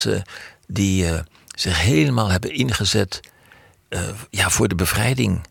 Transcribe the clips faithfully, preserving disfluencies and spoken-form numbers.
Ze die uh, zich helemaal hebben ingezet uh, ja, voor de bevrijding.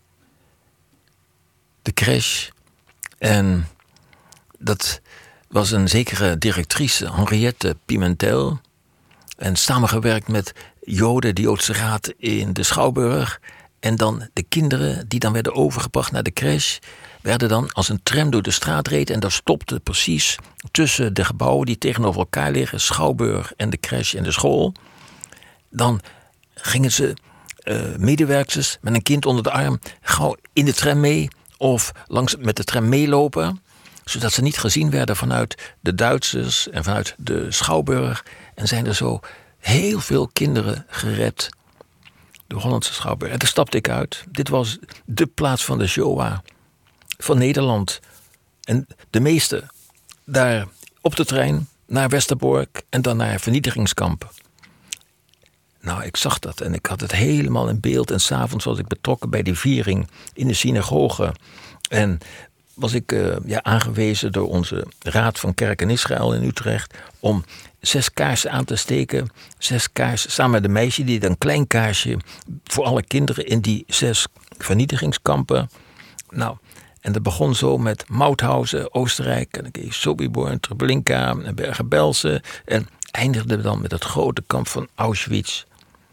De crash. En dat was een zekere directrice, Henriette Pimentel. En samengewerkt met Joden, de Joodse Raad in de Schouwburg. En dan de kinderen die dan werden overgebracht naar de crash, werden dan als een tram door de straat reed. En daar stopte precies tussen de gebouwen die tegenover elkaar liggen, Schouwburg en de crash en de school. Dan gingen ze uh, medewerkers met een kind onder de arm gauw in de tram mee of langs met de tram meelopen, zodat ze niet gezien werden vanuit de Duitsers en vanuit de Schouwburg. En zijn er zo heel veel kinderen gered. De Hollandse Schouwburg. En daar stapte ik uit. Dit was de plaats van de Shoah van Nederland. En de meeste daar op de trein naar Westerbork en dan naar vernietigingskampen. Nou, ik zag dat en ik had het helemaal in beeld. En 's avonds was ik betrokken bij die viering in de synagoge. En was ik uh, ja, aangewezen door onze Raad van Kerk en Israël in Utrecht om zes kaarsen aan te steken. Zes kaarsen, samen met een meisje die een klein kaarsje voor alle kinderen in die zes vernietigingskampen. Nou, en dat begon zo met Mauthausen, Oostenrijk, en dan kreeg je Sobibor, Treblinka en Bergen-Belsen. En eindigde dan met het grote kamp van Auschwitz.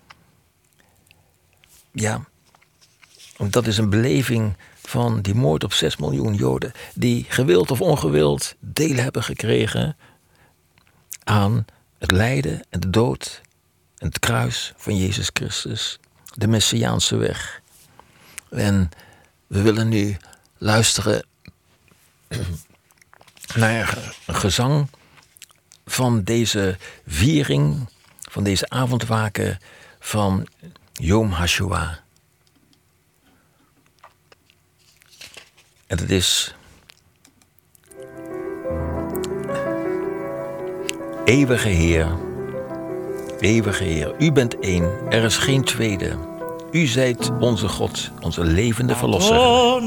Ja, dat is een beleving van die moord op zes miljoen Joden, die gewild of ongewild deel hebben gekregen aan het lijden en de dood en het kruis van Jezus Christus, de Messiaanse weg. En we willen nu luisteren naar een gezang van deze viering, van deze avondwaken van Yom HaShoah. En het is Eeuwige Heer, eeuwige Heer, u bent één, er is geen tweede. U zijt onze God, onze levende verlosser.